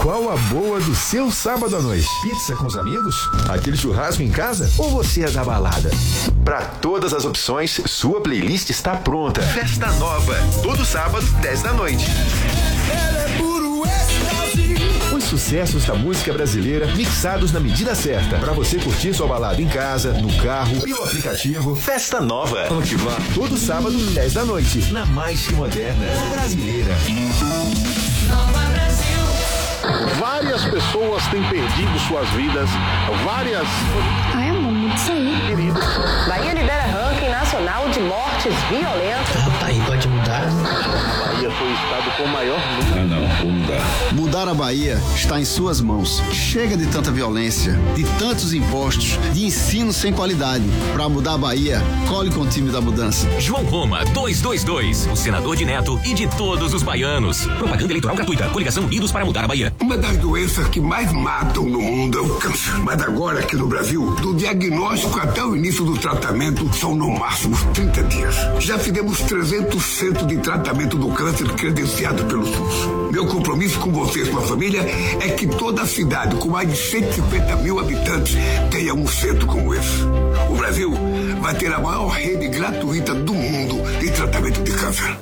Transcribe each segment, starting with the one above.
Qual a boa do seu sábado à noite? Pizza com os amigos? Aquele churrasco em casa? Ou você é da balada? Para todas as opções, sua playlist está pronta. Festa Nova, todo sábado, 10 da noite. Os sucessos da música brasileira mixados na medida certa. Para você curtir sua balada em casa, no carro, pelo aplicativo. Festa Nova. Ativa todo sábado, 10 da noite. Na mais que moderna brasileira. Nova Brasil. Várias pessoas têm perdido suas vidas. Várias. Ai, amor, muito isso aí. Queridos. Bahia lidera ranking nacional de mortes violentas. Tá aí, pode mudar. A Bahia foi o estado com o maior número. Não, vou mudar. Mudar a Bahia está em suas mãos. Chega de tanta violência, de tantos impostos, de ensino sem qualidade. Para mudar a Bahia, cole com o time da mudança. João Roma, 222, o senador de Neto e de todos os baianos. Propaganda eleitoral gratuita. Coligação Unidos para mudar a Bahia. Uma das doenças que mais matam no mundo é o câncer. Mas agora, aqui no Brasil, do diagnóstico até o início do tratamento, são no máximo 30 dias. Já fizemos 300 centros de tratamento do câncer credenciado pelo SUS. Meu compromisso com você e sua família é que toda a cidade, com mais de 150 mil habitantes, tenha um centro como esse. O Brasil vai ter a maior rede gratuita do mundo de tratamento de câncer.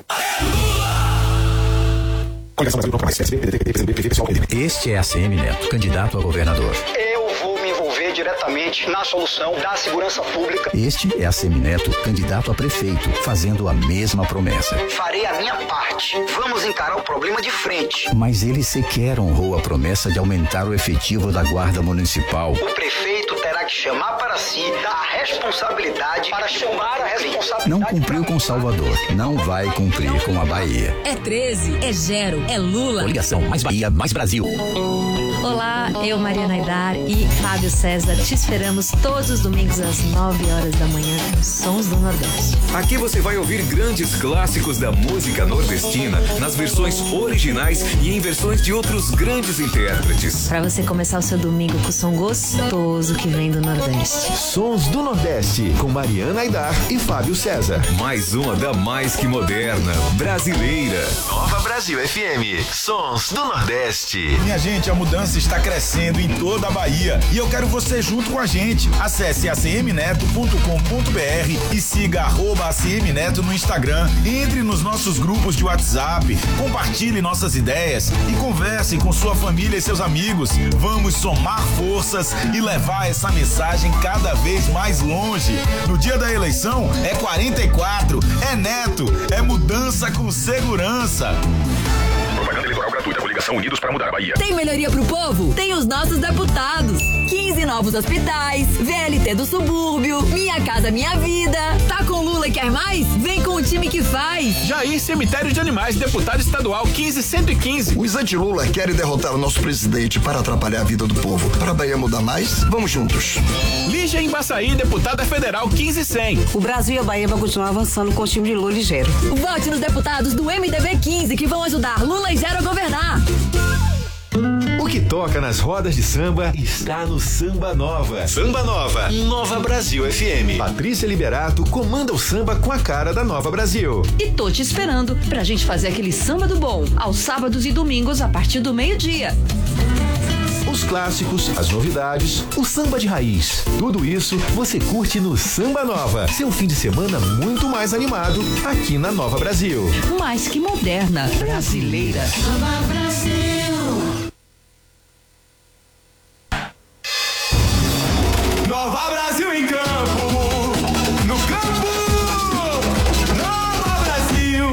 Este é ACM Neto, candidato a governador. Eu vou me envolver diretamente na solução da segurança pública. Este é ACM Neto, candidato a prefeito, fazendo a mesma promessa. Farei a minha parte. Vamos encarar o problema de frente. Mas ele sequer honrou a promessa de aumentar o efetivo da Guarda Municipal. O prefeito terá que chamar para si a responsabilidade para chamar a responsabilidade. Não cumpriu com Salvador, não vai cumprir com a Bahia. É 13, é 0, é Lula. Coligação mais Bahia, mais Brasil. Olá, eu, Mariana Aidar e Fábio César te esperamos todos os domingos às 9 horas da manhã nos Sons do Nordeste. Aqui você vai ouvir grandes clássicos da música nordestina nas versões originais e em versões de outros grandes intérpretes. Para você começar o seu domingo com o som gostoso que vem do Nordeste. Sons do Nordeste, com Mariana Aidar e Fábio César. Mais uma da mais que moderna, brasileira. Nova Brasil FM, Sons do Nordeste. Minha gente, a mudança está crescendo em toda a Bahia e eu quero você junto com a gente. Acesse acmneto.com.br e siga @acmneto no Instagram. Entre nos nossos grupos de WhatsApp, compartilhe nossas ideias e converse com sua família e seus amigos. Vamos somar forças e levar essa mensagem cada vez mais longe. No dia da eleição é 44, é Neto, é mudança com segurança. Propaganda eleitoral gratuita. Coligação Unidos para mudar a Bahia. Tem melhoria pro povo? Tem os nossos deputados. 15 novos hospitais, VLT do subúrbio, Minha Casa Minha Vida. Tá com Lula e quer mais? Vem com o time que faz. Jair Cemitério de Animais, deputado estadual 15115. Os anti-Lula querem derrotar o nosso presidente para atrapalhar a vida do povo. Para a Bahia mudar mais, vamos juntos. Lígia Embaçaí, deputada federal 15100. O Brasil e a Bahia vão continuar avançando com o time de Lula e Gero. Vote nos deputados do MDB 15 que vão ajudar Lula e Gero a governar. O que toca nas rodas de samba está no Samba Nova. Samba Nova, Nova Brasil FM. Patrícia Liberato comanda o samba com a cara da Nova Brasil. E tô te esperando pra gente fazer aquele samba do bom, aos sábados e domingos a partir do meio-dia. Os clássicos, as novidades, o samba de raiz. Tudo isso você curte no Samba Nova. Seu fim de semana muito mais animado aqui na Nova Brasil. Mais que moderna, brasileira. Nova Brasil. Nova Brasil em campo, no campo, Nova Brasil.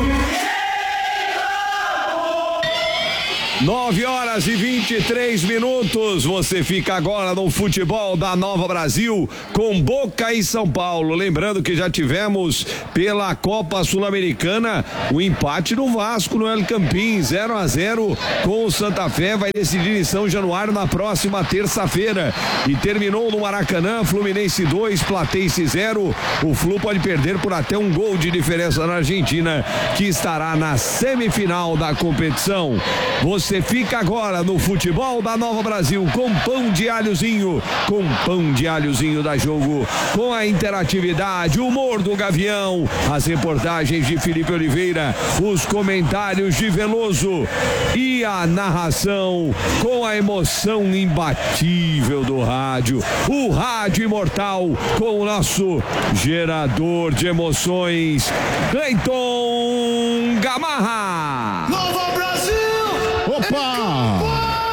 9h23. Você fica agora no futebol da Nova Brasil com Boca e São Paulo. Lembrando que já tivemos pela Copa Sul-Americana o empate no Vasco no El Campín, 0-0 com o Santa Fé. Vai decidir em São Januário na próxima terça-feira. E terminou no Maracanã, Fluminense 2, Platense 0. O Flu pode perder por até um gol de diferença na Argentina, que estará na semifinal da competição. Você fica fica agora no futebol da Nova Brasil com pão de alhozinho, da Jogo, com a interatividade, o humor do Gavião, as reportagens de Felipe Oliveira, os comentários de Veloso e a narração com a emoção imbatível do rádio, o rádio imortal com o nosso gerador de emoções, Cleiton Gamarra. Nova Brasil! Opa!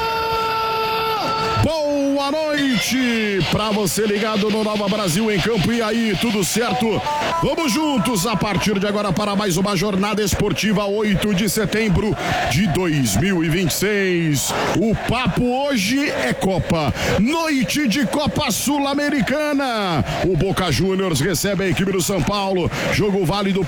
Boa noite pra você ligado no Nova Brasil em Campo. E aí, tudo certo? Vamos juntos a partir de agora para mais uma jornada esportiva 8 de setembro de 2026. O papo hoje é Copa, noite de Copa Sul-Americana. O Boca Juniors recebe a equipe do São Paulo. Jogo válido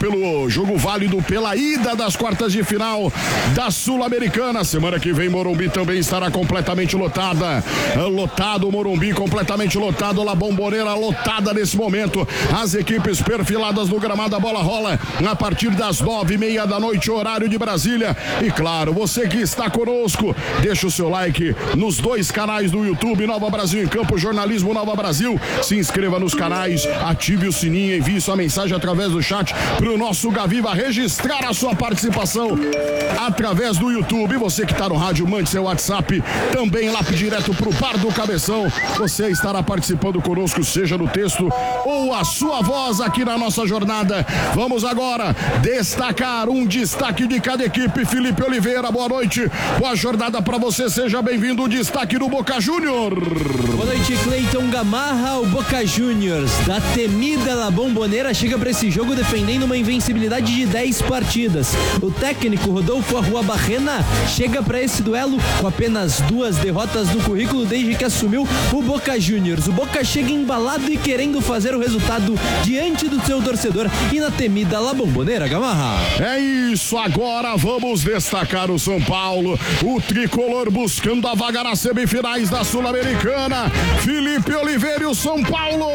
pela ida das quartas de final da Sul-Americana. Semana que vem Morumbi também estará completamente lotada. Lotado o Morumbi, completamente lotado, La Bombonera lotada nesse momento. As equipes perfiladas no gramado, a bola rola a partir das 9:30 da noite, horário de Brasília. E claro, você que está conosco, deixa o seu like nos dois canais do YouTube, Nova Brasil em Campo, Jornalismo Nova Brasil. Se inscreva nos canais, ative o sininho, envie sua mensagem através do chat para o nosso Gaviva registrar a sua participação através do YouTube. Você que está no rádio, mande seu WhatsApp também lá direto pro Bar do Cabeção. Você estará participando conosco, seja no texto ou a sua voz aqui na nossa jornada. Vamos agora destacar um destaque de cada equipe. Felipe Oliveira, boa noite, boa jornada para você, seja bem-vindo. O destaque do Boca Juniors. Boa noite, Cleiton Gamarra. O Boca Juniors da temida La Bombonera chega para esse jogo defendendo uma invencibilidade de 10 partidas. O técnico Rodolfo Arruabarrena chega para esse duelo com apenas 2 derrotas no currículo desde que assumiu o Boca Juniors. O Boca chega embalado e querendo fazer o resultado diante do seu torcedor e na temida La Bombonera, Gamarra. É isso, agora vamos destacar o São Paulo, o tricolor buscando a vaga nas semifinais da Sul-Americana. Felipe Oliveira e o São Paulo.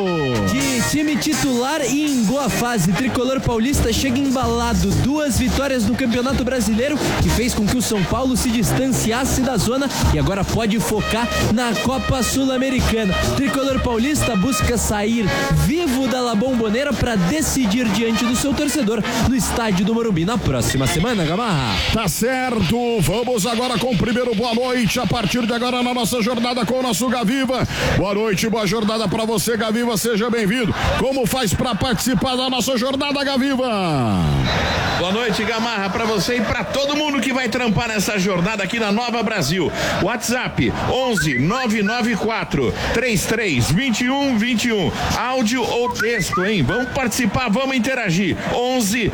De time titular e em boa fase, tricolor paulista chega embalado, 2 vitórias no Campeonato Brasileiro, que fez com que o São Paulo se distanciasse da zona e agora pode focar na Copa Sul-Americana. Tricolor paulista busca sair vivo da La Bombonera para decidir diante do seu torcedor no estádio do Morumbi na próxima semana, Gamarra. Tá certo, vamos agora com o primeiro boa noite a partir de agora na nossa jornada com o nosso Gaviva. Boa noite, boa jornada para você, Gaviva, seja bem-vindo. Como faz para participar da nossa jornada, Gaviva? Boa noite, Gamarra, para você e para todo mundo que vai trampar nessa jornada aqui na Nova Brasil. WhatsApp 11 994 33 21 21. Áudio ou texto, hein? Vamos participar, vamos interagir. 11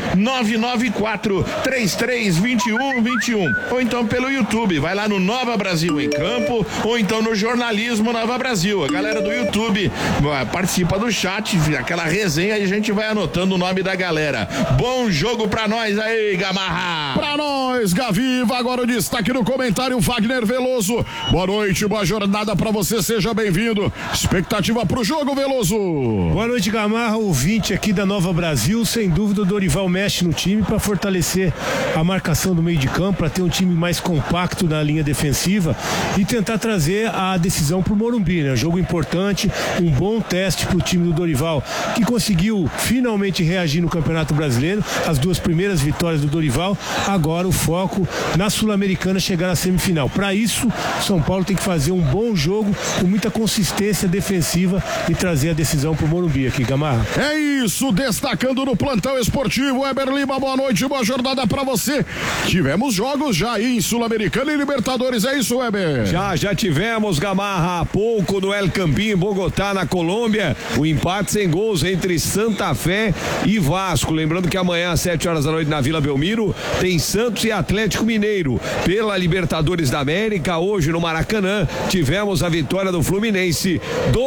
994 33 21 21. Ou então pelo YouTube, vai lá no Nova Brasil em Campo, ou então no Jornalismo Nova Brasil. A galera do YouTube participa do chat, aquela resenha, e a gente vai anotando o nome da galera. Bom jogo pra nós aí, Gamarra. Pra nós, Gaviva. Agora o destaque no comentário, Wagner Veloso. Boa noite, boa jornada pra você, seja bem-vindo. Expectativa pro jogo, Veloso. Boa noite, Gamarra, ouvinte aqui da Nova Brasil. Sem dúvida o Dorival mexe no time para fortalecer a marcação do meio de campo, para ter um time mais compacto na linha defensiva e tentar trazer a decisão pro Morumbi, né? Jogo importante, um bom teste pro time do Dorival, que conseguiu finalmente reagir no Campeonato Brasileiro, as 2 primeiras vitórias do Dorival. Agora o foco na Sul-Americana, chegar na semifinal. Para isso, São Paulo tem que fazer um bom jogo com muita consistência defensiva e trazer a decisão pro Morumbi aqui, Gamarra. É isso, destacando no plantão esportivo, Weber Lima, boa noite, boa jornada pra você. Tivemos jogos já aí em Sul-Americana e Libertadores, é isso, Weber? Já tivemos, Gamarra, há pouco no El Campín, em Bogotá, na Colômbia, o empate sem gols entre Santa Fé e Vasco. Lembrando que amanhã às 7 horas da noite na Vila Belmiro tem Santos e Atlético Mineiro. Pela Libertadores da América, hoje no Maracanã, tivemos a vitória do Fluminense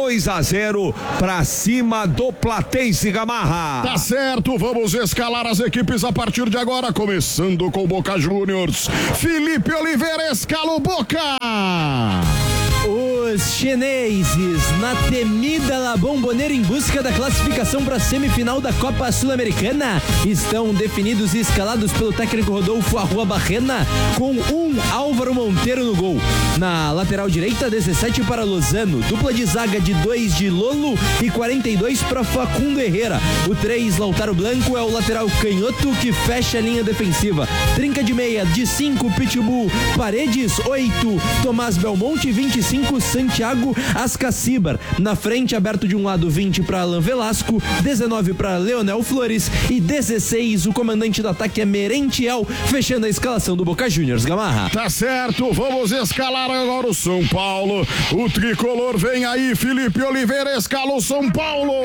2-0 pra cima do Platense, Gamarra. Tá certo, vamos escalar as equipes a partir de agora, começando com o Boca Juniors. Felipe Oliveira escala o Boca. Os Chineses na temida La Bombonera em busca da classificação para a semifinal da Copa Sul-Americana estão definidos e escalados pelo técnico Rodolfo Arruabarrena com Álvaro Monteiro no gol. Na lateral direita, 17 para Lozano, dupla de zaga de 2 de Lolo e 42 para Facundo Herrera. O 3, Lautaro Blanco, é o lateral canhoto que fecha a linha defensiva. Trinca de meia, de 5, Pitbull Paredes, 8, Tomás Belmonte, 25, Santiago Ascacibar. Na frente, aberto de um lado, 20 para Alan Velasco, 19 para Leonel Flores e 16, o comandante do ataque é Merentiel, fechando a escalação do Boca Juniors. Gamarra. Tá certo, vamos escalar agora o São Paulo. O tricolor vem aí, Felipe Oliveira escala o São Paulo.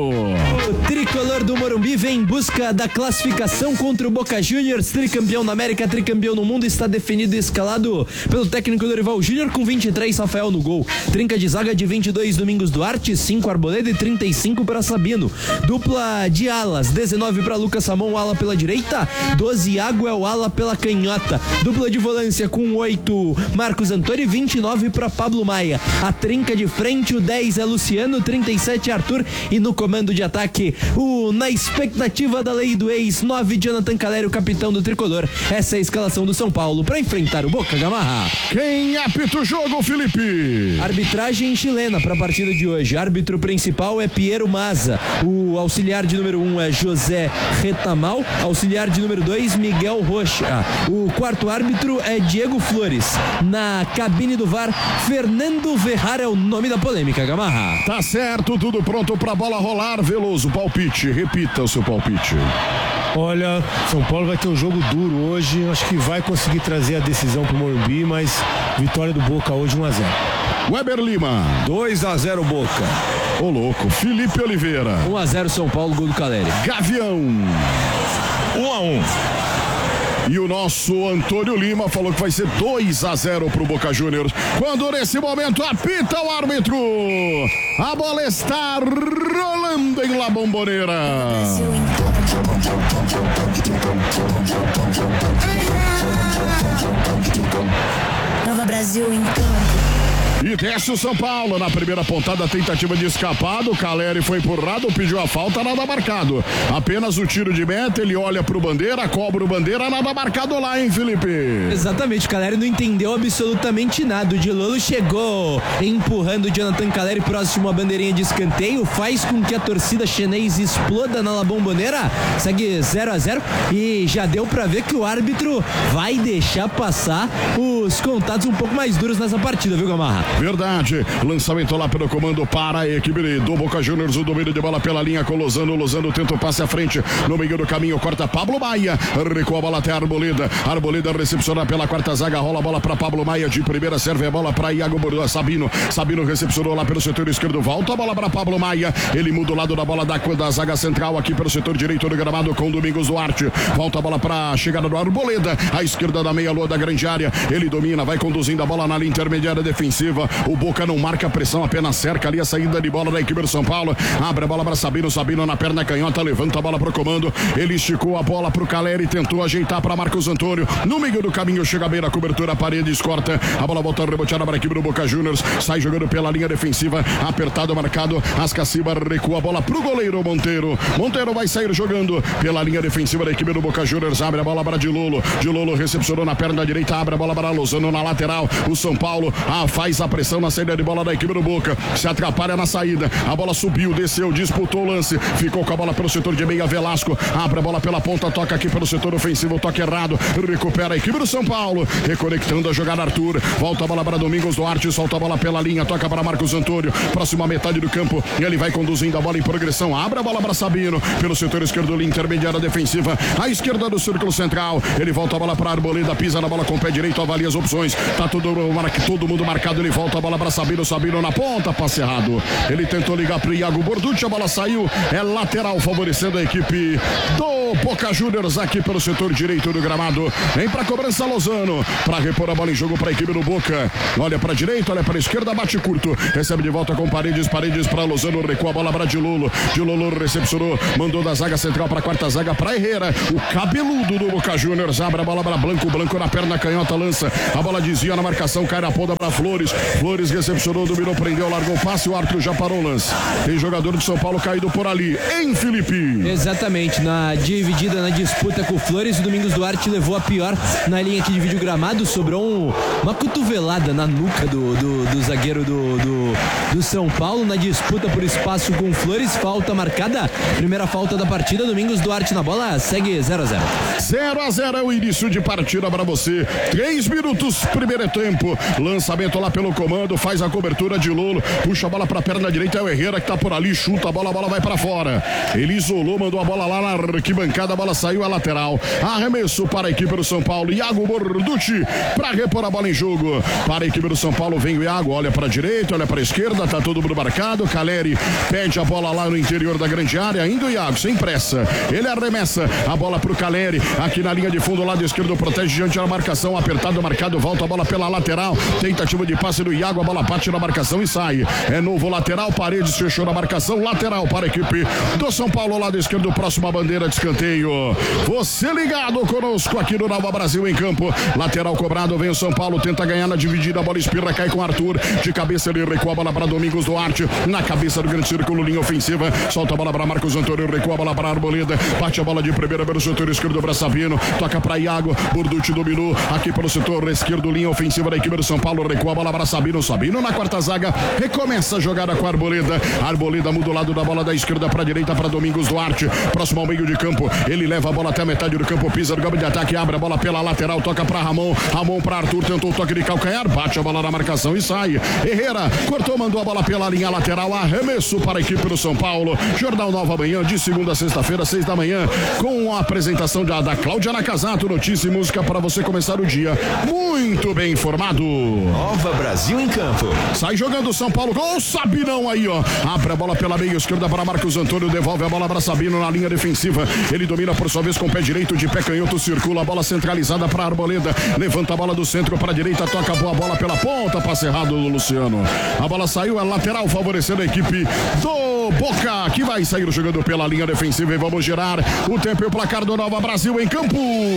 O tricolor do Morumbi vem em busca da classificação contra o Boca Juniors, tricampeão da América, tricampeão no mundo, está definido e escalado pelo técnico Dorival Júnior com 23, Rafael no gol. Trinca de zaga de 22, Domingos Duarte, 5 Arboleda e 35 para Sabino. Dupla de alas, 19 para Lucas Samon, ala pela direita, 12 Iago é o ala pela canhota. Dupla de volância com 8 Marcos Antônio e 29 para Pablo Maia. A trinca de frente, o 10 é Luciano, 37 Arthur e no comando de ataque, na expectativa da lei do ex, 9 Jonathan Caleri, o capitão do tricolor. Essa é a escalação do São Paulo para enfrentar o Boca. Gamarra. Quem apita o jogo, Felipe? Arbitragem chilena para a partida de hoje. Árbitro principal é Piero Maza. O auxiliar de número 1 é José Retamal. Auxiliar de número 2, Miguel Rocha. O quarto árbitro é Diego Flores. Na cabine do VAR, Fernando Verrara é o nome da polêmica. Gamarra. Tá certo, tudo pronto pra bola rolar. Veloso, palpite, repita o seu palpite. Olha, São Paulo vai ter um jogo duro hoje, acho que vai conseguir trazer a decisão pro Morumbi, mas vitória do Boca hoje 1-0. Weber Lima. 2-0 Boca. Ô louco, Felipe Oliveira. 1-0 São Paulo, gol do Caleri. Gavião. 1-1. E o nosso Antônio Lima falou que vai ser 2-0 pro Boca Juniors. Quando nesse momento apita o árbitro. A bola está rolando em La Bombonera. Nova Brasil em campo. E desce o São Paulo na primeira pontada, tentativa de escapado, o Caleri foi empurrado, pediu a falta, nada marcado. Apenas o tiro de meta, ele olha pro Bandeira, cobra o Bandeira, nada marcado lá, hein, Felipe? Exatamente, o Caleri não entendeu absolutamente nada. O Dilolo chegou empurrando o Jonathan Caleri próximo à bandeirinha de escanteio, faz com que a torcida chinês exploda na La Bombonera, segue 0-0 e já deu pra ver que o árbitro vai deixar passar os contatos um pouco mais duros nessa partida, viu, Gamarra? Verdade, lançamento lá pelo comando para a equipe do Boca Juniors, o domínio de bola pela linha com Lozano, Lozano tenta o passe à frente, no meio do caminho, corta Pablo Maia, recua a bola até Arboleda, Arboleda recepciona pela quarta zaga, rola a bola para Pablo Maia, de primeira serve a bola para Iago Sabino, Sabino recepcionou lá pelo setor esquerdo, volta a bola para Pablo Maia, ele muda o lado da bola da zaga central aqui pelo setor direito do gramado com Domingos Duarte, volta a bola para a chegada do Arboleda, à esquerda da meia-lua da grande área, ele domina, vai conduzindo a bola na linha intermediária defensiva. O Boca não marca pressão, apenas cerca ali a saída de bola da equipe do São Paulo. Abre a bola para Sabino, Sabino na perna canhota, levanta a bola pro comando. Ele esticou a bola pro Caleri, tentou ajeitar para Marcos Antônio. No meio do caminho chega bem na cobertura, Paredes corta. A bola volta reboteada para a equipe do Boca Juniors. Sai jogando pela linha defensiva, apertado, marcado. Ascaciba recua a bola pro goleiro Monteiro. Monteiro vai sair jogando pela linha defensiva da equipe do Boca Juniors. Abre a bola para Dilolo. Dilolo recepcionou na perna direita, abre a bola para Lozano na lateral. O São Paulo faz a pressão na saída de bola da equipe do Boca, se atrapalha na saída, a bola subiu, desceu, disputou o lance, ficou com a bola pelo setor de meia, Velasco, abre a bola pela ponta, toca aqui pelo setor ofensivo, toque errado, recupera a equipe do São Paulo, reconectando a jogada Arthur, volta a bola para Domingos Duarte, solta a bola pela linha, toca para Marcos Antônio, próxima metade do campo, ele vai conduzindo a bola em progressão, abre a bola para Sabino, pelo setor esquerdo, linha intermediária defensiva, à esquerda do círculo central, ele volta a bola para Arboleda, pisa na bola com o pé direito, avalia as opções, tá todo mundo marcado, ele volta a bola para Sabino, Sabino na ponta, passe errado. Ele tentou ligar para o Iago Borducci, a bola saiu, é lateral, favorecendo a equipe do Boca Juniors aqui pelo setor direito do gramado. Vem para cobrança Lozano, para repor a bola em jogo para a equipe do Boca. Olha para a direita, olha para a esquerda, bate curto. Recebe de volta com Paredes, Paredes para Lozano, recua a bola para Dilolo. Dilolo recepcionou, mandou da zaga central para a quarta zaga para Herrera. O cabeludo do Boca Juniors abre a bola para Blanco, Blanco na perna canhota, lança. A bola desvia na marcação, cai na ponta para Flores. Flores recepcionou, dominou, prendeu, largou o passe, o árbitro já parou o lance. Tem jogador de São Paulo caído por ali, hein, Felipe? Exatamente, na dividida, na disputa com o Flores, o Domingos Duarte levou a pior na linha que divide o gramado, sobrou uma cotovelada na nuca do zagueiro do São Paulo, na disputa por espaço com o Flores, falta marcada, primeira falta da partida, Domingos Duarte na bola, segue 0-0. 0-0 é o início de partida para você, 3 minutos, primeiro tempo, lançamento lá pelo comando, faz a cobertura de Lolo, puxa a bola pra perna direita, é o Herrera que tá por ali, chuta a bola vai pra fora, ele isolou, mandou a bola lá na arquibancada, a bola saiu à lateral, arremesso para a equipe do São Paulo, Iago Borducci pra repor a bola em jogo, para a equipe do São Paulo, vem o Iago, olha pra direita, olha pra esquerda, tá todo mundo marcado, Caleri pede a bola lá no interior da grande área, ainda o Iago, sem pressa, ele arremessa a bola pro Caleri, aqui na linha de fundo, lado esquerdo, protege diante da marcação, apertado, marcado, volta a bola pela lateral, tentativa de passe do Iago, a bola bate na marcação e sai, é novo lateral, Paredes fechou na marcação, lateral para a equipe do São Paulo, lado esquerdo, próxima bandeira de escanteio, você ligado conosco aqui no Nova Brasil em campo, lateral cobrado, vem o São Paulo, tenta ganhar na dividida, a bola espirra, cai com Arthur, de cabeça ele recua a bola para Domingos Duarte, na cabeça do grande círculo, linha ofensiva, solta a bola para Marcos Antônio, recua a bola para Arboleda, bate a bola de primeira pelo setor esquerdo para Sabino, toca para Iago, Borducci dominou, aqui pelo setor esquerdo, linha ofensiva da equipe do São Paulo, recua a bola para Sabino, Sabino na quarta zaga, recomeça a jogada com a Arboleda, Arboleda muda o lado da bola da esquerda para a direita para Domingos Duarte, próximo ao meio de campo, ele leva a bola até a metade do campo, pisa no campo de ataque, abre a bola pela lateral, toca para Ramon para Arthur, tentou o toque de calcanhar, bate a bola na marcação e sai, Herrera cortou, mandou a bola pela linha lateral, arremesso para a equipe do São Paulo, Jornal Nova Manhã, de segunda a sexta-feira, 6 da manhã, com a apresentação da Cláudia Nakazato, notícia e música para você começar o dia muito bem informado. Nova Brasil em campo. Sai jogando o São Paulo, com o Sabinão aí, ó, abre a bola pela meia esquerda para Marcos Antônio, devolve a bola para Sabino na linha defensiva, ele domina por sua vez com o pé direito, de pé canhoto, circula a bola centralizada para Arboleda, levanta a bola do centro para a direita, toca a boa bola pela ponta, passe errado do Luciano, a bola saiu, é lateral, favorecendo a equipe do Boca, que vai sair jogando pela linha defensiva, e vamos girar o tempo e o placar do Nova Brasil em campo.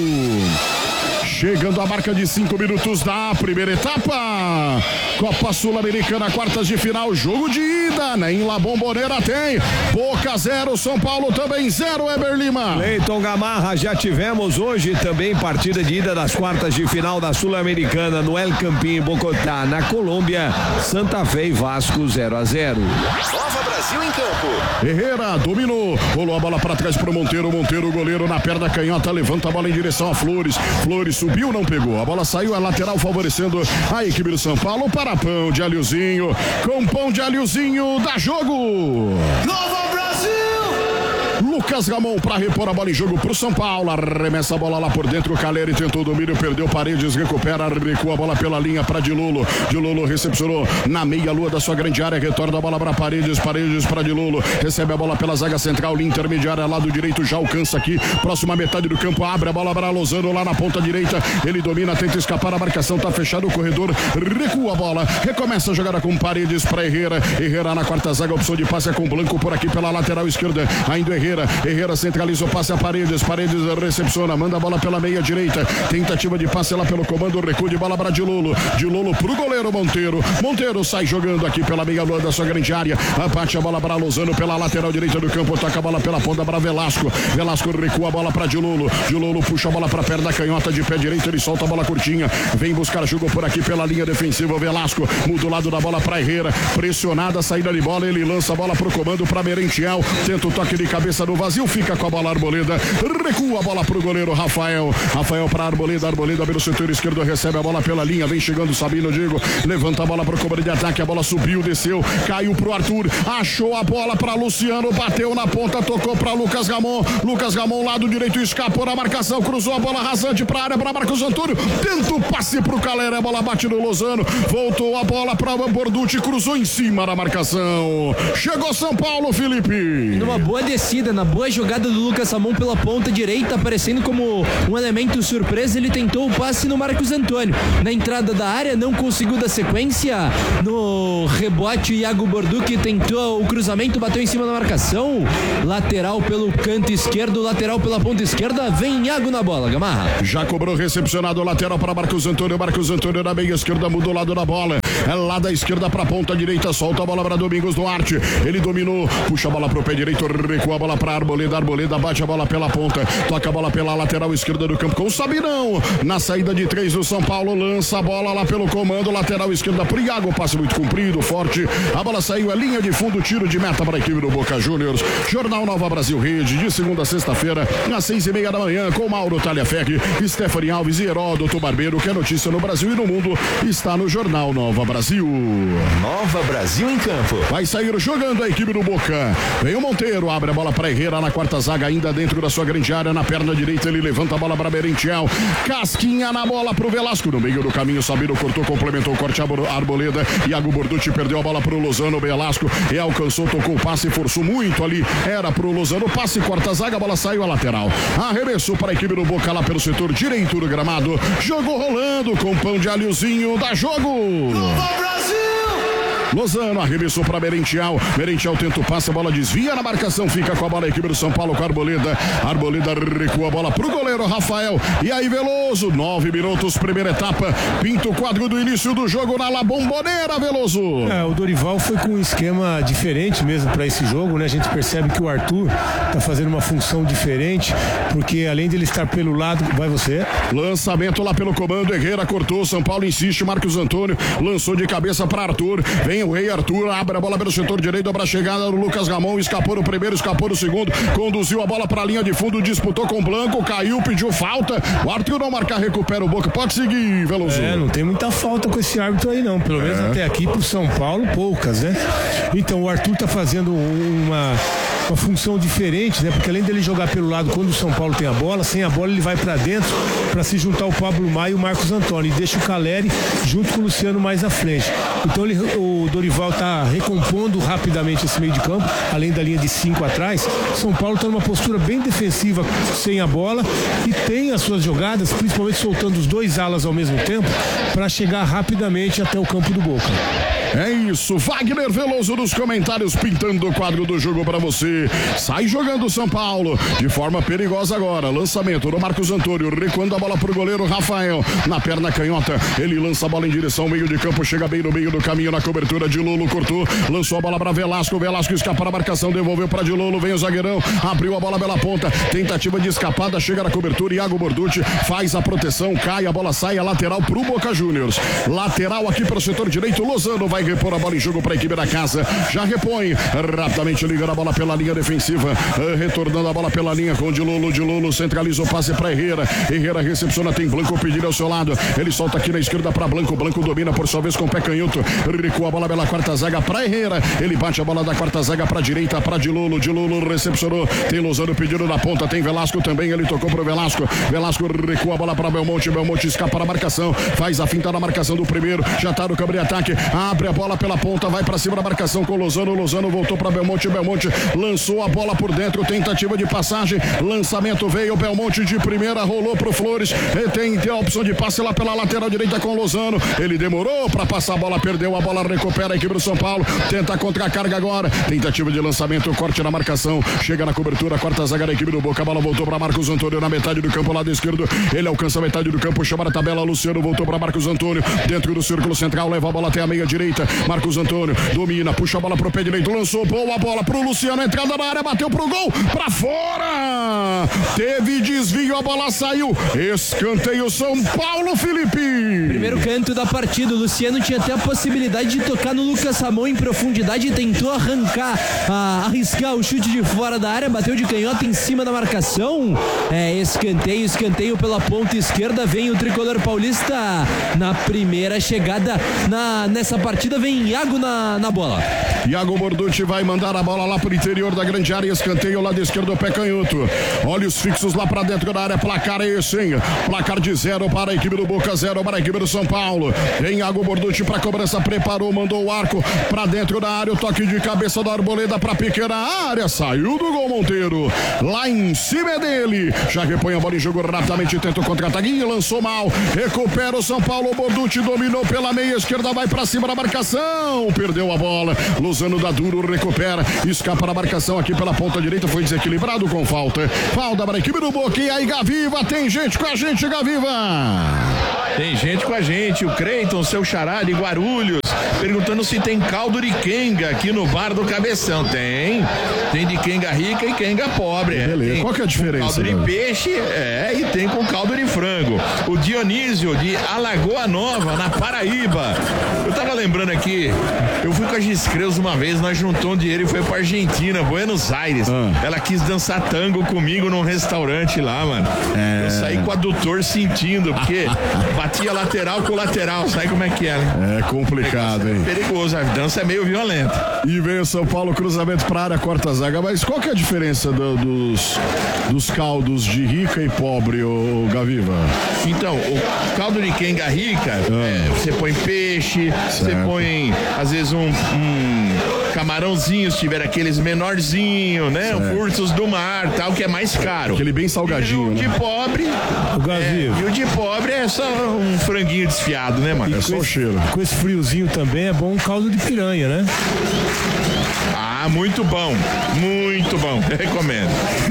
Chegando a marca de 5 minutos da primeira etapa, Copa Sul-Americana, quartas de final, jogo de ida, né? Em La Bombonera tem Boca 0, São Paulo também 0, Eber Lima. Cleiton Gamarra, já tivemos hoje também partida de ida das quartas de final da Sul-Americana no El Campín, Bogotá, na Colômbia, Santa Fé e Vasco 0-0. Nova Brasil em campo. Herrera dominou, rolou a bola para trás pro Monteiro, Monteiro, goleiro na perna canhota, levanta a bola em direção a Flores, Flores subiu, não pegou, a bola saiu, a lateral favorecendo a equipe do São Paulo para Pão de Alhozinho, com Pão de Alhozinho, dá jogo. Nova Brasil! Lucas Ramon para repor a bola em jogo pro São Paulo, arremessa a bola lá por dentro, o Caleri tentou o domínio, perdeu Paredes, recupera, recua a bola pela linha para Dilolo, Dilolo recepcionou na meia lua da sua grande área, retorna a bola para Paredes, Paredes para Dilolo, recebe a bola pela zaga central, linha intermediária, lado direito, já alcança aqui, próxima metade do campo, abre a bola para Lozano lá na ponta direita, ele domina, tenta escapar, a marcação tá fechada, o corredor recua a bola, recomeça a jogada com Paredes para Herrera, Herrera na quarta zaga, opção de passe é com Blanco por aqui pela lateral esquerda, ainda Herrera, Herrera centraliza o passe a Paredes, Paredes recepciona, manda a bola pela meia direita, tentativa de passe lá pelo comando, recuo de bola para Dilolo, Dilolo pro goleiro Monteiro, Monteiro sai jogando aqui pela meia lua da sua grande área, abate a bola para Lozano pela lateral direita do campo, toca a bola pela ponta para Velasco, Velasco recua a bola para Dilolo, Dilolo puxa a bola para perna canhota de pé direito, ele solta a bola curtinha, vem buscar jogo por aqui pela linha defensiva, Velasco muda o lado da bola para Herrera, pressionada a saída de bola, ele lança a bola pro comando para Merentiel, tenta o toque de cabeça no vazio, fica com a bola Arboleda, recua a bola pro goleiro Rafael, Rafael para Arboleda, Arboleda pelo setor esquerdo, recebe a bola pela linha, vem chegando Sabino, Diego, levanta a bola pro comando de ataque, a bola subiu, desceu, caiu pro Arthur, achou a bola para Luciano, bateu na ponta, tocou para Lucas Ramon, lado direito, escapou na marcação, cruzou a bola rasante pra área para Marcos Antônio, tenta o passe pro Caleri, a bola bate no Lozano, voltou a bola para Borducci, cruzou em cima da marcação, chegou São Paulo, Felipe. Numa boa descida, na boa jogada do Lucas Ramon pela ponta direita, aparecendo como um elemento surpresa, ele tentou o passe no Marcos Antônio, na entrada da área, não conseguiu dar sequência, no rebote Iago Borducci tentou o cruzamento, bateu em cima da marcação, lateral pelo canto esquerdo, lateral pela ponta esquerda, vem Iago na bola, Gamarra. Já cobrou, recepcionado, lateral para Marcos Antônio na meia esquerda, mudou o lado da bola, é lá da esquerda pra ponta direita, solta a bola pra Domingos Duarte, ele dominou, puxa a bola pro pé direito, recua a bola pra Arboleda, Arboleda bate a bola pela ponta, toca a bola pela lateral esquerda do campo com o Sabinão, na saída de 3 do São Paulo, lança a bola lá pelo comando, lateral esquerda pro Iago, passe muito comprido, forte, a bola saiu, a linha de fundo, tiro de meta para a equipe do Boca Juniors. Jornal Nova Brasil Rede, de segunda a sexta-feira, às 6:30 da manhã, com Mauro Talhaferri, Stephanie Alves e Heródoto Barbeiro, que é notícia no Brasil e no mundo, está no Jornal Nova Brasil. Nova Brasil em campo. Vai sair jogando a equipe do Boca. Vem o Monteiro, abre a bola para Herrera na quarta zaga, ainda dentro da sua grande área, na perna direita, ele levanta a bola para Merentiel. Casquinha na bola pro Velasco, no meio do caminho, Sabino cortou, complementou o corte, Arboleda, Iago Borducci perdeu a bola pro Lozano, Velasco, e alcançou, tocou o passe, forçou muito ali, era pro Lozano, passe, corta a zaga, a bola saiu à lateral. Arremessou para a equipe do Boca lá pelo setor direito do gramado, jogou rolando com pão de alhozinho, dá jogo! Nova Brasil! Lozano arremessou para Merentiel, Merentiel tenta o passe, a bola desvia na marcação, fica com a bola a equipe do São Paulo com a Arboleda, Arboleda recua a bola pro goleiro Rafael, e aí Veloso, 9 minutos, primeira etapa, pinta o quadro do início do jogo na La Bombonera, Veloso. O Dorival foi com um esquema diferente mesmo para esse jogo, né? A gente percebe que o Arthur tá fazendo uma função diferente, porque além de ele estar pelo lado, vai você. Lançamento lá pelo comando, Herrera cortou, São Paulo insiste, Marcos Antônio lançou de cabeça para Arthur, vem o Rei Arthur, abre a bola pelo setor direito para a chegada do Lucas Ramon, escapou no primeiro, escapou no segundo, conduziu a bola para a linha de fundo, disputou com o Blanco, caiu, pediu falta, o Arthur não marcar, recupera o Boca, pode seguir, Veloso. Não tem muita falta com esse árbitro aí não, pelo menos até aqui pro São Paulo, poucas, né? Então o Arthur tá fazendo uma função diferente, né? Porque além dele jogar pelo lado quando o São Paulo tem a bola, sem a bola ele vai para dentro para se juntar o Pablo Maia e o Marcos Antônio, e deixa o Caleri junto com o Luciano mais à frente. Então o Dorival tá recompondo rapidamente esse meio de campo, além da linha de 5 atrás. São Paulo tá numa postura bem defensiva sem a bola e tem as suas jogadas, principalmente soltando os dois alas ao mesmo tempo para chegar rapidamente até o campo do Boca. É isso, Wagner Veloso nos comentários, pintando o quadro do jogo para você. Sai jogando São Paulo de forma perigosa agora, lançamento do Marcos Antônio, recuando a bola pro goleiro Rafael, na perna canhota, ele lança a bola em direção ao meio de campo, chega bem no meio do caminho, na cobertura de Lolo, cortou, lançou a bola para Velasco, Velasco escapa na marcação, devolveu para de Lolo, vem o zagueirão, abriu a bola pela ponta, tentativa de escapada, chega na cobertura, Iago Borducci faz a proteção, cai, a bola sai, a lateral pro Boca Juniors, lateral aqui para o setor direito, Lozano vai repor a bola em jogo para a equipe da casa, já repõe, rapidamente liga a bola pela linha defensiva, retornando a bola pela linha com de Lolo centraliza o passe para Herrera recepciona, tem Blanco pedindo ao seu lado, ele solta aqui na esquerda para Blanco domina por sua vez com o pé canhoto, recua a bola pela quarta zaga para Herrera, ele bate a bola da quarta zaga para a direita, para de Lolo recepcionou, tem Lozano pedindo na ponta, tem Velasco também, ele tocou pro Velasco recua a bola para Belmonte escapa na marcação, faz a finta na marcação do primeiro, já tá no campo de ataque, abre a bola pela ponta, vai para cima da marcação com Lozano voltou para Belmonte lançou a bola por dentro, tentativa de passagem, lançamento veio, Belmonte de primeira, rolou pro Flores, tem a opção de passe lá pela lateral direita com Lozano, ele demorou para passar a bola, perdeu a bola, recupera a equipe do São Paulo, tenta contra a carga agora, tentativa de lançamento, corte na marcação, chega na cobertura, quarta zaga da equipe do Boca, a bola voltou para Marcos Antônio na metade do campo, lado esquerdo, ele alcança a metade do campo, chama na tabela, Luciano voltou para Marcos Antônio, dentro do círculo central, leva a bola até a meia direita, Marcos Antônio domina, puxa a bola pro pé direito, lançou boa bola pro Luciano, entrada na área, bateu pro gol, pra fora, teve desvio, a bola saiu, escanteio São Paulo, Felipe. Primeiro canto da partida, o Luciano tinha até a possibilidade de tocar no Lucas Ramon em profundidade e tentou arriscar o chute de fora da área, bateu de canhota em cima da marcação, escanteio pela ponta esquerda, vem o tricolor paulista na primeira chegada nessa partida, vem Iago na bola. Iago Borducci vai mandar a bola lá pro interior da grande área, escanteio lado esquerdo, pé canhoto, olhos fixos lá pra dentro da área, placar é esse, hein? Placar de 0 para a equipe do Boca, 0 para a equipe do São Paulo, vem Iago Borducci pra cobrança, preparou, mandou o arco pra dentro da área, o toque de cabeça da Arboleda pra pequena área, saiu do gol Monteiro, lá em cima é dele, já repõe a bola em jogo rapidamente, tenta o contra-ataque, lançou mal, recupera o São Paulo, Borducci dominou pela meia esquerda, vai pra cima da marcação, perdeu a bola, Lozano dá duro, recupera, escapa da marcação aqui pela ponta direita, foi desequilibrado com falta para a equipe do Boca, e aí Gaviva, tem gente com a gente, Gaviva. Tem gente com a gente, o Creiton, seu xará de Guarulhos, perguntando se tem caldo de quenga aqui no bar do Cabeção. Tem de quenga rica e quenga pobre. Beleza, qual que é a diferença? Caldo de peixe, e tem com caldo de frango. O Dionísio de Alagoa Nova, na Paraíba. Eu tava lembrando aqui, eu fui com a Giscreus uma vez, nós juntamos dinheiro e foi pra Argentina, Buenos Aires. Ela quis dançar tango comigo num restaurante lá, mano. Eu saí com o adutor sentindo, porque batia lateral com lateral, sabe como é que é, né? É complicado, hein? Perigoso, a dança é meio violenta. E veio o São Paulo, cruzamento pra área, corta a zaga, mas qual que é a diferença dos caldos de rica e pobre, ô Gaviva? Então, o caldo de quenga rica, você põe peixe, você põe, às vezes, um camarãozinho, se tiver aqueles menorzinhos, né? Frutos do mar, tal, que é mais caro. Aquele bem salgadinho, e o de pobre, e o de pobre é só um franguinho desfiado, né, mano? É só o cheiro. Com esse friozinho também é bom um caldo de piranha, né? Muito bom, recomendo.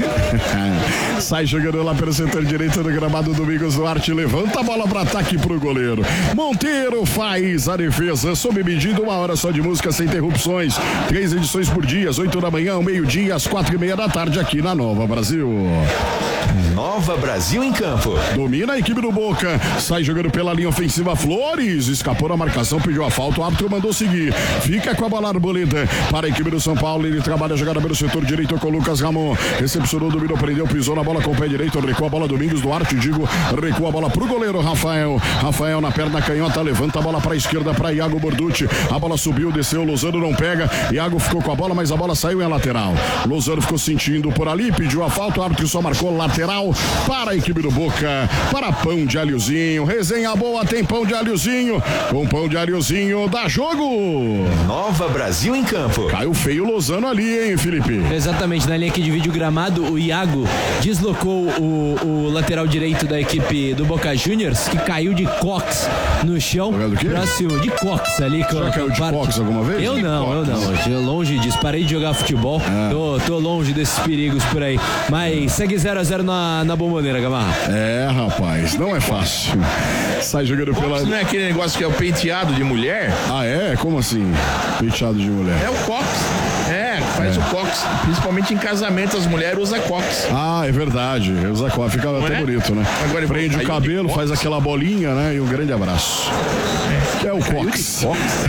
Sai jogando lá pelo setor direito do gramado, Domingos Duarte levanta a bola para ataque pro goleiro. Monteiro faz a defesa sob medida, 1 hora só de música sem interrupções, 3 edições por dia, às 8 da manhã, ao meio-dia, às 4:30 da tarde aqui na Nova Brasil. Nova Brasil em campo. Domina a equipe do Boca, sai jogando pela linha ofensiva, Flores escapou da marcação, pediu a falta, o árbitro mandou seguir, fica com a bola arboleda para a equipe do São Paulo, ele trabalha a jogada pelo setor direito com o Lucas Ramon, recepcionou, dominou, prendeu, pisou na bola com o pé direito, recua a bola, Domingos Duarte, recua a bola pro goleiro Rafael na perna canhota, levanta a bola para a esquerda para Iago Borducci, a bola subiu, desceu, Lozano não pega, Iago ficou com a bola, mas a bola saiu em lateral, Lozano ficou sentindo por ali, pediu a falta, o árbitro só marcou lateral para a equipe do Boca, para pão de alhozinho, resenha boa, tem pão de alhozinho, com pão de alhozinho dá jogo. Nova Brasil em campo. Caiu feio o Lozano ali, hein, Felipe? Exatamente, na linha aqui de vídeo gramado, o Iago deslocou o lateral direito da equipe do Boca Juniors, que caiu de cox no chão, próximo de cox ali. Já caiu de cox alguma vez? Eu não. Eu longe disso, parei de jogar futebol, tô longe desses perigos por aí, mas segue 0-0 na Bomboneira, Gamarra. Rapaz, não é fácil. Sai jogando pela... Não é aquele negócio que é o penteado de mulher? Como assim? Penteado de mulher? É o cox. Faz o cox, principalmente em casamento, as mulheres usam cox. É verdade, usa cox, fica até bonito, né? Agora prende o cabelo, faz aquela bolinha, né? E um grande abraço. É o cox.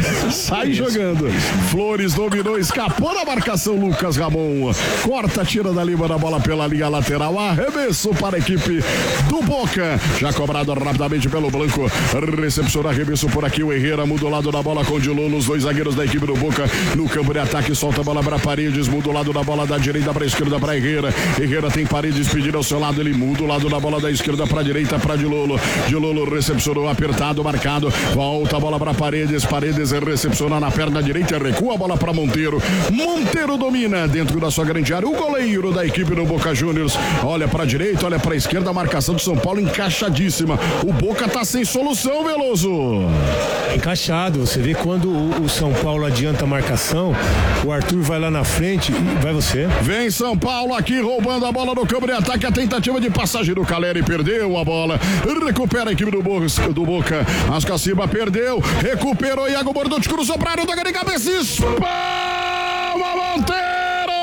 Sai jogando. Flores dominou, escapou da marcação, Lucas Ramon. Corta, tira da lima da bola pela linha lateral. Arremesso para a equipe do Boca. Já cobrado rapidamente pelo Blanco. Recepciona arremesso por aqui. O Herrera muda o lado da bola com o Dilolo. Os 2 zagueiros da equipe do Boca no campo de ataque. Solta a bola para Paredes. Muda o lado da bola da direita para a esquerda para Herrera. Herrera tem Paredes pedindo ao seu lado. Ele muda o lado da bola da esquerda para a direita para Dilolo. Dilolo recepcionou, apertado, marcado. Volta a bola para Paredes. Paredes recepciona na perna direita. Recua a bola para Monteiro. Monteiro domina dentro da sua grande área. O goleiro da equipe do Boca Juniors. Olha para a direita, olha para a esquerda. A marcação do São Paulo encaixadíssima. O Boca tá sem solução, Veloso. Encaixado. Você vê quando o São Paulo adianta a marcação, o Arthur vai lá na frente e vai você. Vem São Paulo aqui roubando a bola no campo de ataque. A tentativa de passagem do Caleri, perdeu a bola. Recupera a equipe do Boca. Ascaciba perdeu. Recuperou Iago Borducci, cruzou pra área, toca de cabeça. Palma Monteiro!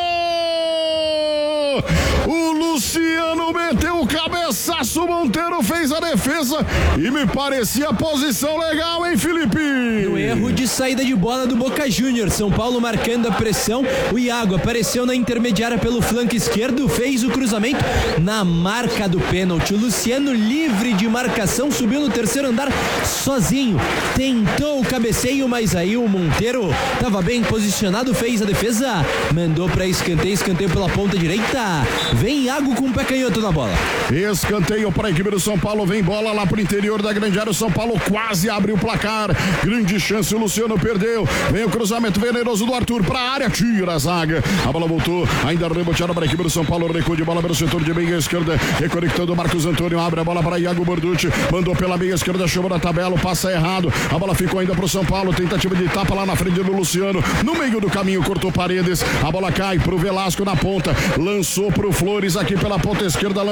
O Luciano meteu o cabeçaço, Monteiro fez a defesa e me parecia posição legal, hein, Felipe? No erro de saída de bola do Boca Juniors, São Paulo marcando a pressão, o Iago apareceu na intermediária pelo flanco esquerdo, fez o cruzamento na marca do pênalti. O Luciano, livre de marcação, subiu no terceiro andar sozinho, tentou o cabeceio, mas aí o Monteiro estava bem posicionado, fez a defesa, mandou para escanteio pela ponta direita. Vem Iago com o pé canhoto na bola. Escanteio para a equipe do São Paulo. Vem bola lá pro interior da grande área. O São Paulo quase abre o placar. Grande chance, o Luciano perdeu. Vem o cruzamento venenoso do Arthur para a área. Tira a zaga. A bola voltou. Ainda reboteada para a equipe do São Paulo. Recuo de bola pelo setor de meia esquerda. Reconectando o Marcos Antônio. Abre a bola para Iago Borducci. Mandou pela meia esquerda. Chamou na tabela. Passa errado. A bola ficou ainda pro São Paulo. Tentativa de tapa lá na frente do Luciano. No meio do caminho cortou Paredes. A bola cai pro Velasco na ponta. Lançou pro Flores aqui pela ponta esquerda. Lançamento com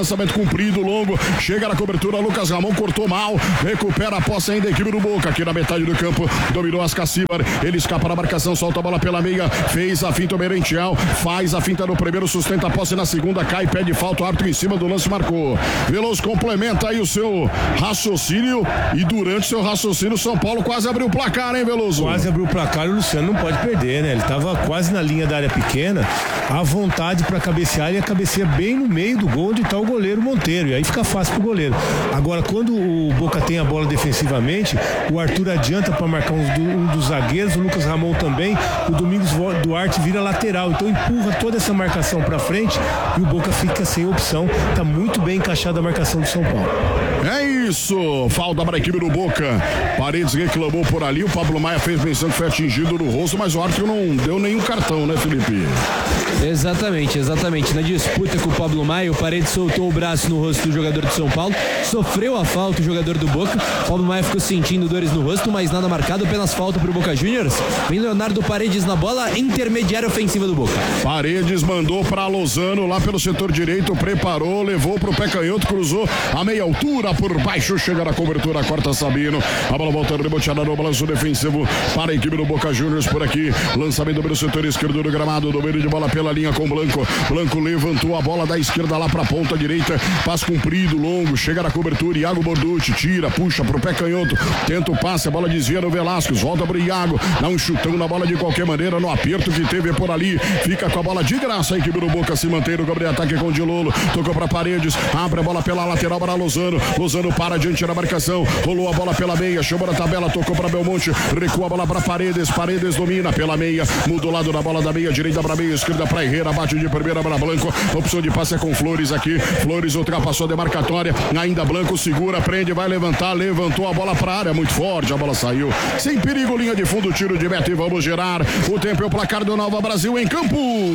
comprido, longo, chega na cobertura, Lucas Ramon cortou mal, recupera a posse ainda a equipe do Boca, aqui na metade do campo, dominou Ascacibar, ele escapa na marcação, solta a bola pela meia, fez a finta o Merentiel, faz a finta no primeiro, sustenta a posse na segunda, cai, pede falta, o árbitro em cima do lance marcou. Veloso complementa aí o seu raciocínio e durante seu raciocínio o São Paulo quase abriu o placar, hein, Veloso? Quase abriu o placar e o Luciano não pode perder, né? Ele tava quase na linha da área pequena, à vontade para cabecear, e a cabeceia bem no meio do gol onde tá o goleiro Monteiro, e aí fica fácil pro goleiro. Agora, quando o Boca tem a bola defensivamente, o Arthur adianta para marcar um dos zagueiros, o Lucas Ramon também, o Domingos Duarte vira lateral, então empurra toda essa marcação para frente e o Boca fica sem opção. Tá muito bem encaixada a marcação do São Paulo. É isso, falta para a equipe do Boca. Paredes reclamou por ali, o Pablo Maia fez pensando que foi atingido no rosto, mas o árbitro não deu nenhum cartão, né, Felipe? Exatamente. Na disputa com o Pablo Maia, o Paredes soltou o braço no rosto do jogador de São Paulo, sofreu a falta o jogador do Boca, o Pablo Maia ficou sentindo dores no rosto, mas nada marcado, apenas falta pro Boca Juniors. Vem Leonardo Paredes na bola, intermediária ofensiva do Boca. Paredes mandou para Lozano lá pelo setor direito, preparou, levou pro pé canhoto, cruzou a meia altura por baixo, chega na cobertura, corta Sabino, a bola volta reboteada no balanço defensivo para a equipe do Boca Juniors por aqui, lançamento pelo setor esquerdo do gramado, domínio de bola pela linha com Blanco levantou a bola da esquerda lá pra ponta direita, passe comprido, longo, chega na cobertura, Iago Borducci, tira, puxa pro pé canhoto, tenta o passe, a bola desvia no Velasquez, volta pro Iago, dá um chutão na bola de qualquer maneira, no aperto que teve por ali, fica com a bola de graça, a equipe do Boca se mantém no campo de ataque com o Dilolo, tocou pra Paredes, abre a bola pela lateral para Lozano para diante da marcação, rolou a bola pela meia, chamou na tabela, tocou pra Belmonte, recua a bola pra Paredes domina pela meia, muda o lado da bola da meia, direita pra meia, esquerda pra Herrera, bate de primeira para Blanco, opção de passe é com Flores aqui, Flores ultrapassou a demarcatória, ainda Blanco segura, prende, vai levantar, levantou a bola pra área, muito forte, a bola saiu, sem perigo, linha de fundo, tiro de meta e vamos girar, o tempo é o placar do Nova Brasil em campo.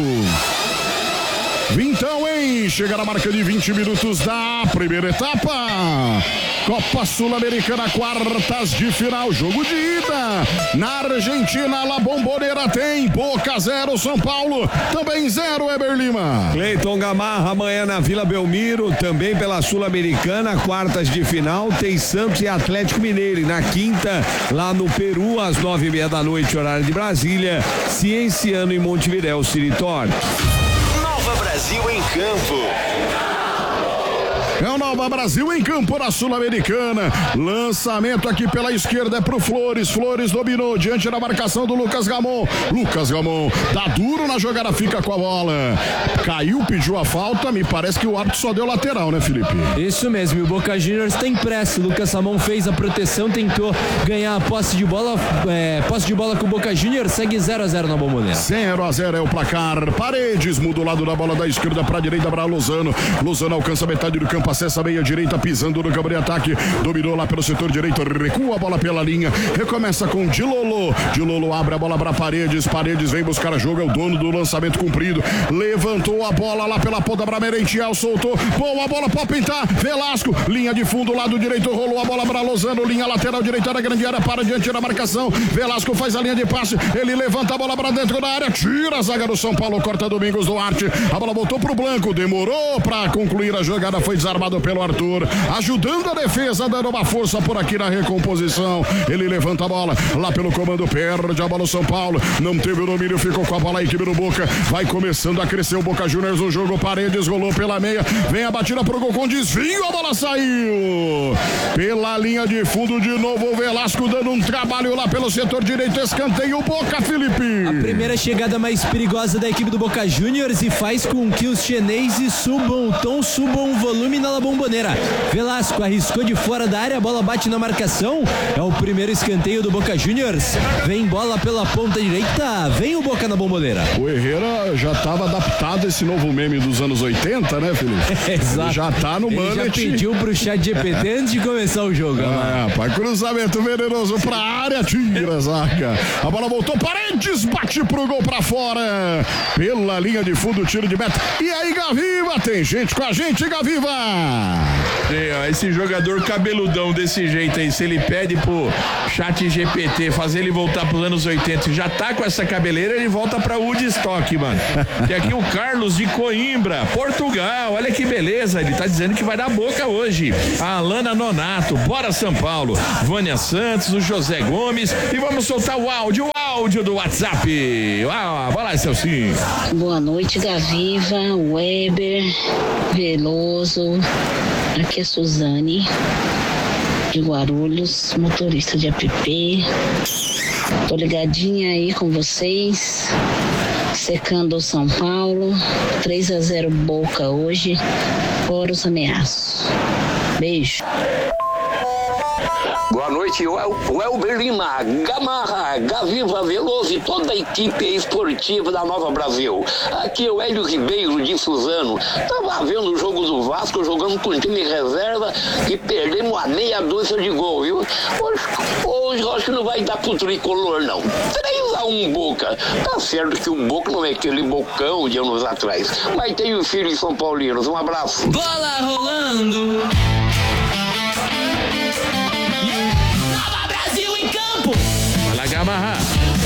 Então, hein? Chega na marca de 20 minutos da primeira etapa. Copa Sul-Americana, quartas de final, jogo de ida. Na Argentina, La Bombonera tem Boca 0, São Paulo também 0, Eber Lima. Cleiton Gamarra amanhã na Vila Belmiro, também pela Sul-Americana, quartas de final, tem Santos e Atlético Mineiro. E na quinta, lá no Peru, às 9:30 da noite, horário de Brasília, Cienciano e Montevidéu, Siritório. Brasil em campo. É o Nova Brasil em campo na Sul-Americana. Lançamento aqui pela esquerda é pro Flores. Flores dominou diante da marcação do Lucas Ramon. Lucas Ramon dá duro na jogada, fica com a bola. Caiu, pediu a falta. Me parece que o árbitro só deu lateral, né, Felipe? Isso mesmo. O Boca Juniors tem pressa. O Lucas Ramon fez a proteção, tentou ganhar a posse de bola. Posse de bola com o Boca Juniors. Segue 0-0 na Bombonera. 0-0 é o placar. Paredes muda o lado da bola da esquerda pra direita para Lozano. Lozano alcança metade do campo. Acessa a meia direita, pisando no campo de ataque, dominou lá pelo setor direito, recua a bola pela linha, recomeça com Dilolo. Dilolo abre a bola para Paredes vem buscar a jogo, é o dono do lançamento comprido, levantou a bola lá pela ponta para Merentiel, soltou, boa bola para pintar, Velasco, linha de fundo, lado direito, rolou a bola para Lozano, linha lateral direita da grande área, para diante da marcação, Velasco faz a linha de passe, ele levanta a bola para dentro da área, tira a zaga do São Paulo, corta Domingos Duarte, a bola voltou pro Blanco, demorou para concluir a jogada, foi desarmado pelo Arthur, ajudando a defesa, dando uma força por aqui na recomposição. Ele levanta a bola lá pelo comando, perde a bola o São Paulo, não teve o domínio, ficou com a bola a equipe do Boca, vai começando a crescer o Boca Juniors no jogo. Paredes rolou pela meia, vem a batida pro gol com desvio, a bola saiu pela linha de fundo de novo, o Velasco dando um trabalho lá pelo setor direito, escanteio Boca, Felipe. A primeira chegada mais perigosa da equipe do Boca Juniors e faz com que os chineses subam o tom, subam o volume na La Bombonera. Velasco arriscou de fora da área, a bola bate na marcação, é o primeiro escanteio do Boca Juniors, vem bola pela ponta direita, vem o Boca na Bombonera. O Herrera já estava adaptado a esse novo meme dos anos 80, né, Felipe? Exato. Ele já tá no mullet. Ele já pediu pro chat GPT antes de começar o jogo. Para cruzamento venenoso pra área, tira a zaga, a bola voltou, Paredes bate pro gol pra fora, pela linha de fundo, tiro de meta. E aí, Gaviva, tem gente com a gente, Gaviva! Esse jogador cabeludão desse jeito aí, se ele pede pro chat GPT fazer ele voltar pros anos 80 e já tá com essa cabeleira, ele volta pra Woodstock, mano. Tem aqui o Carlos de Coimbra, Portugal, olha que beleza, ele tá dizendo que vai dar boca hoje. A Alana Nonato, bora São Paulo. Vânia Santos, o José Gomes, e vamos soltar o áudio do WhatsApp. Vai lá, Celcinho. Boa noite, Gaviva, Weber, Veloso. Aqui é Suzane, de Guarulhos, motorista de app. Tô ligadinha aí com vocês, secando o São Paulo, 3-0 Boca hoje, fora os ameaços. Beijo. Boa noite, Welber Lima, Gamarra, Gaviva, Veloso e toda a equipe esportiva da Nova Brasil. Aqui é o Hélio Ribeiro de Suzano. Tava vendo o jogo do Vasco, jogando com time reserva e perdemos a meia dúzia de gol, viu? Hoje eu acho que não vai dar pro tricolor, não. 3-1 Boca. Tá certo que o Boca não é aquele bocão de anos atrás, mas tem o filho de São Paulinos. Um abraço. Bola rolando. Gamarra.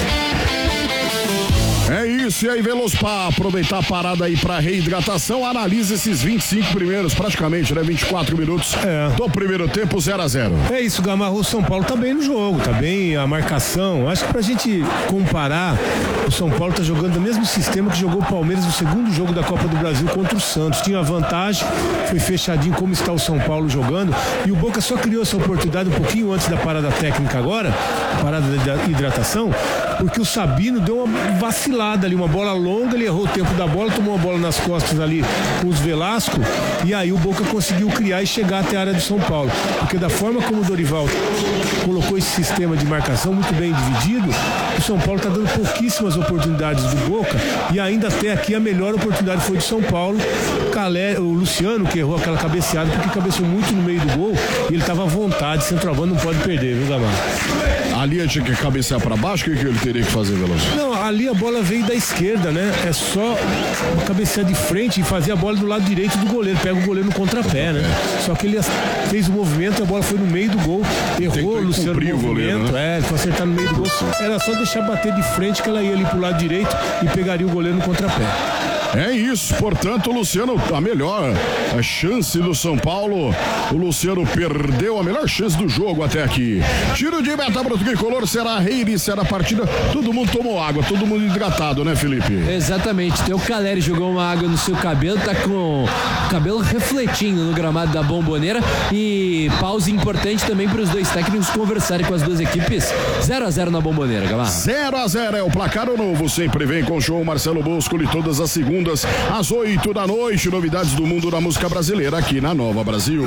É isso, e aí, Veloso, pra aproveitar a parada aí pra reidratação, analisa esses 25 primeiros, praticamente, né? 24 minutos do primeiro tempo, 0-0. É isso, Gamarra, o São Paulo tá bem no jogo, tá bem a marcação. Acho que pra gente comparar, o São Paulo tá jogando o mesmo sistema que jogou o Palmeiras no segundo jogo da Copa do Brasil contra o Santos. Tinha vantagem, foi fechadinho como está o São Paulo jogando, e o Boca só criou essa oportunidade um pouquinho antes da parada técnica agora, parada da hidratação, porque o Sabino deu uma vacilada ali, uma bola longa, ele errou o tempo da bola, tomou uma bola nas costas ali com os Velasco, e aí o Boca conseguiu criar e chegar até a área do São Paulo, porque da forma como o Dorival colocou esse sistema de marcação muito bem dividido, o São Paulo está dando pouquíssimas oportunidades do Boca, e ainda até aqui a melhor oportunidade foi de São Paulo. O Luciano, que errou aquela cabeceada, porque cabeceou muito no meio do gol, e ele estava à vontade, centroavante não pode perder, viu, Gamarra? Ali tinha que cabecear para baixo, o que ele teria que fazer, Veloso? Não, ali a bola veio da esquerda, né? É só cabecear de frente e fazer a bola do lado direito do goleiro. Pega o goleiro no contrapé, né? Só que ele fez o movimento e a bola foi no meio do gol. Errou o Luciano no movimento. Goleiro, né? Foi acertar no meio do gol. Era só deixar bater de frente que ela ia ali pro lado direito e pegaria o goleiro no contrapé. É isso, portanto, o Luciano, a melhor chance do São Paulo, o Luciano perdeu a melhor chance do jogo até aqui. Tiro de meta para o tricolor, será reiniciar a partida, todo mundo tomou água, todo mundo hidratado, né, Felipe? Exatamente, tem o Caleri, jogou uma água no seu cabelo, tá com o cabelo refletindo no gramado da Bombonera, e pausa importante também para os dois técnicos conversarem com as duas equipes. 0-0 na Bombonera, Gamarra. 0-0 é o placar. O Novo sempre vem com o show Marcelo Boscoli todas as segundas às 8 da noite, novidades do mundo da música brasileira aqui na Nova Brasil.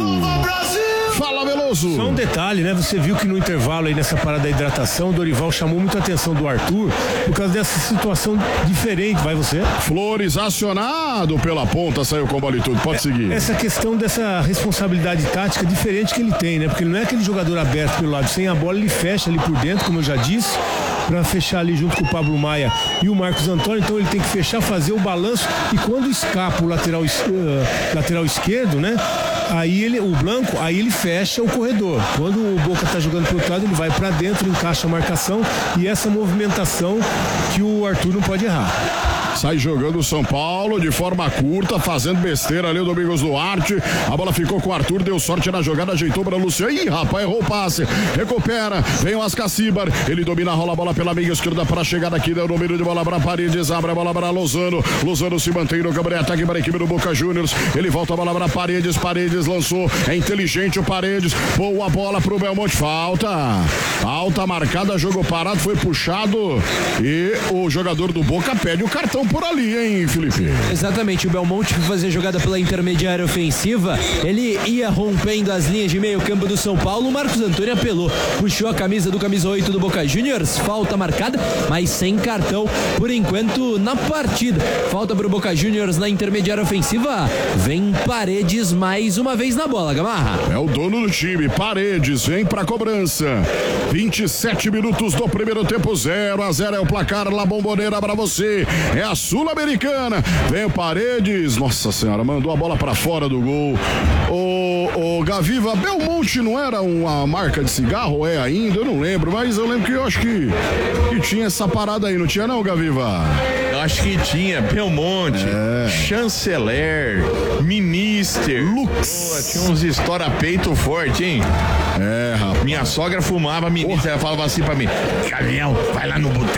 Fala, Veloso. Só um detalhe, né? Você viu que no intervalo aí nessa parada da hidratação, o Dorival chamou muita atenção do Arthur por causa dessa situação diferente, vai você? Flores acionado pela ponta, saiu com a bola e tudo, pode seguir. Essa questão dessa responsabilidade tática diferente que ele tem, né? Porque ele não é aquele jogador aberto pelo lado, sem a bola ele fecha ali por dentro, como eu já disse, para fechar ali junto com o Pablo Maia e o Marcos Antônio, então ele tem que fechar, fazer o balanço, e quando escapa o lateral esquerdo, né? Aí o Blanco, aí ele fecha o corredor. Quando o Boca tá jogando pro outro lado, ele vai para dentro, encaixa a marcação, e essa movimentação que o Arthur não pode errar. Sai jogando o São Paulo de forma curta, fazendo besteira ali o Domingos Duarte. A bola ficou com o Arthur, deu sorte na jogada, ajeitou para o Luciano. Ih, rapaz, errou o passe. Recupera, vem o Ascacibar. Ele domina, rola a bola pela meia esquerda para a chegada aqui. Deu domínio de bola para Paredes, abre a bola para Lozano. Lozano se mantém no campo de ataque para a equipe do Boca Juniors. Ele volta a bola para Paredes. Paredes lançou, é inteligente o Paredes. Boa bola para o Belmonte. Falta marcada, jogo parado, foi puxado. E o jogador do Boca pede o cartão por ali, hein, Felipe? Exatamente, o Belmonte foi fazer jogada pela intermediária ofensiva, ele ia rompendo as linhas de meio campo do São Paulo, o Marcos Antônio apelou, puxou a camisa do camisa 8 do Boca Juniors, falta marcada, mas sem cartão por enquanto na partida. Falta pro Boca Juniors na intermediária ofensiva, vem Paredes mais uma vez na bola, Gamarra. É o dono do time, Paredes, vem pra cobrança. 27 minutos do primeiro tempo, 0-0 é o placar, La Bombonera pra você. É a pela Sul-Americana. Vem o Paredes, nossa senhora, mandou a bola pra fora do gol. O Gaviva, Belmonte não era uma marca de cigarro, ou é ainda? Eu não lembro, mas eu lembro que eu acho que tinha essa parada aí, não tinha não, Gaviva? Eu acho que tinha Belmonte, Chanceler, Minister, Lux. Tinha uns estoura-peito forte, hein? Rapaz. Minha sogra fumava Minister, ela falava assim pra mim: Gavião, vai lá no boteco